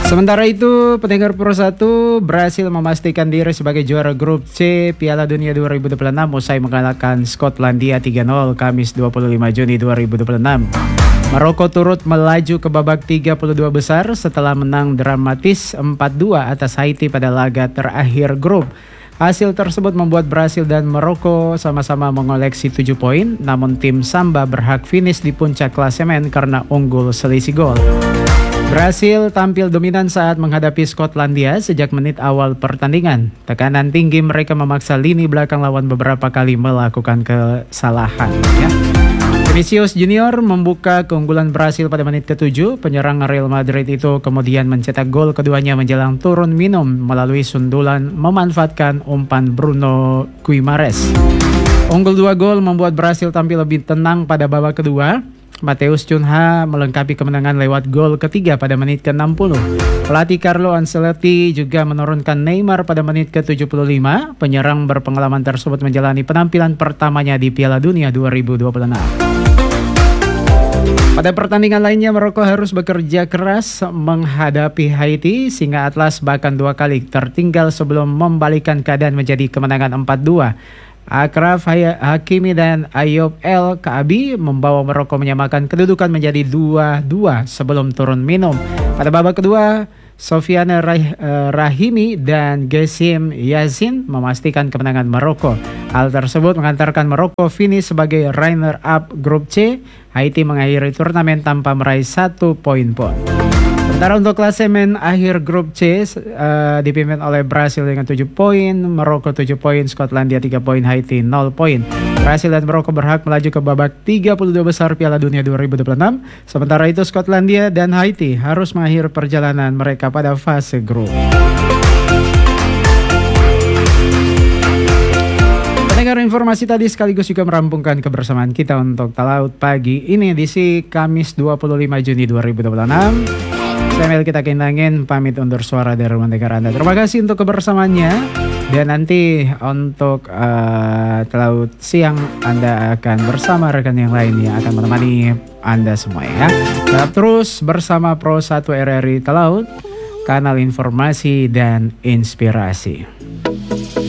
Sementara itu, pendengar Pro 1 berhasil memastikan diri sebagai juara grup C Piala Dunia 2026 usai mengalahkan Skotlandia 3-0 Kamis 25 Juni 2026. Maroko turut melaju ke babak 32 besar setelah menang dramatis 4-2 atas Haiti pada laga terakhir grup. Hasil tersebut membuat Brasil dan Maroko sama-sama mengoleksi 7 poin, namun tim Samba berhak finish di puncak klasemen karena unggul selisih gol. Brasil tampil dominan saat menghadapi Skotlandia sejak menit awal pertandingan. Tekanan tinggi mereka memaksa lini belakang lawan beberapa kali melakukan kesalahan. Vinicius Junior membuka keunggulan Brasil pada menit ke-7. Penyerang Real Madrid itu kemudian mencetak gol keduanya menjelang turun minum melalui sundulan memanfaatkan umpan Bruno Guimares. Unggul 2 gol membuat Brasil tampil lebih tenang pada babak kedua. Mateus Cunha melengkapi kemenangan lewat gol ketiga pada menit ke-60. Pelatih Carlo Ancelotti juga menurunkan Neymar pada menit ke-75. Penyerang berpengalaman tersebut menjalani penampilan pertamanya di Piala Dunia 2026. Pada pertandingan lainnya, Maroko harus bekerja keras menghadapi Haiti. Singa Atlas bahkan 2 kali tertinggal sebelum membalikkan keadaan menjadi kemenangan 4-2. Achraf Hakimi dan Ayoub El Kaabi membawa Maroko menyamakan kedudukan menjadi 2-2 sebelum turun minum. Pada babak kedua, Sofiane Rahimi dan Gessim Yazin memastikan kemenangan Maroko. Hal tersebut mengantarkan Maroko finish sebagai runner-up grup C. Haiti mengakhiri turnamen tanpa meraih 1 poin pun. Sementara untuk klasemen akhir grup C dipimpin oleh Brasil dengan 7 poin, Maroko 7 poin, Skotlandia 3 poin, Haiti 0 poin. Brasil dan Maroko berhak melaju ke babak 32 besar Piala Dunia 2026. Sementara itu Skotlandia dan Haiti harus mengakhiri perjalanan mereka pada fase grup. Pendengar, informasi tadi sekaligus juga merampungkan kebersamaan kita untuk Talaut pagi ini edisi Kamis 25 Juni 2026. Saya Melki Takinangin pamit undur suara dari rumah dengar Anda. Terima kasih untuk kebersamaannya. Dan nanti untuk Talaut siang Anda akan bersama rekan yang lain yang akan menemani Anda semua ya. Tetap terus bersama Pro 1 RRI Talaut, kanal informasi dan inspirasi.